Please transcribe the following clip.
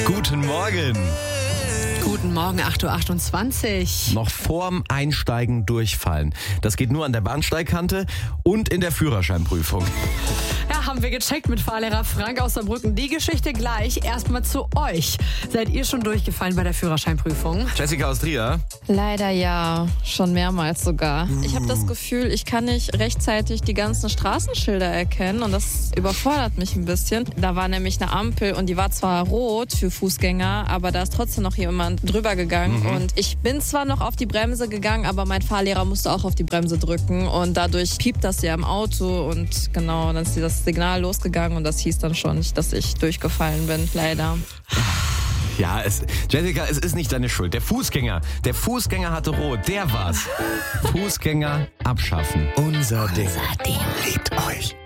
Guten Morgen. Guten Morgen, 8.28 Uhr. Noch vorm Einsteigen durchfallen. Das geht nur an der Bahnsteigkante und in der Führerscheinprüfung. Ja, haben wir gecheckt mit Fahrlehrer Frank aus Saarbrücken. Die Geschichte gleich. Erstmal zu euch. Seid ihr schon durchgefallen bei der Führerscheinprüfung? Jessica aus Trier. Leider ja, schon mehrmals sogar. Ich habe das Gefühl, ich kann nicht rechtzeitig die ganzen Straßenschilder erkennen und das überfordert mich ein bisschen. Da war nämlich eine Ampel und die war zwar rot für Fußgänger, aber da ist trotzdem noch jemand drüber gegangen und ich bin zwar noch auf die Bremse gegangen, aber mein Fahrlehrer musste auch auf die Bremse drücken und dadurch piept das ja im Auto und genau, dann ist das Signal losgegangen und das hieß dann schon, dass ich durchgefallen bin, leider. Ja, Jessica, es ist nicht deine Schuld. Der Fußgänger hatte rot, der war's. Fußgänger abschaffen. Unser Ding. Liebt euch.